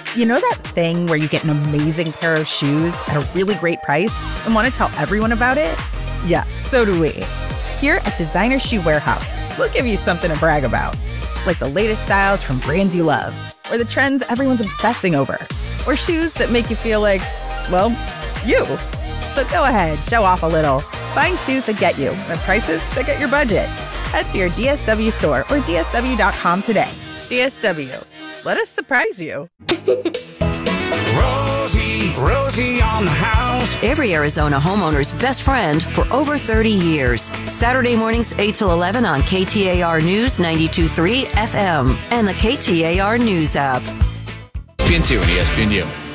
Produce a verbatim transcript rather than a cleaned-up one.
You know that thing where you get an amazing pair of shoes at a really great price and want to tell everyone about it? Yeah, so do we. Here at Designer Shoe Warehouse, we'll give you something to brag about, like the latest styles from brands you love, or the trends everyone's obsessing over, or shoes that make you feel like, well, you. So go ahead, show off a little. Find shoes that get you at prices that get your budget. Head to your D S W store or D S W dot com today. D S W. Let us surprise you. Rosie, Rosie on the house. Every Arizona homeowner's best friend for over thirty years. Saturday mornings eight till eleven on K T A R News ninety-two point three F M and the K T A R News app. E S P N two and E S P N U.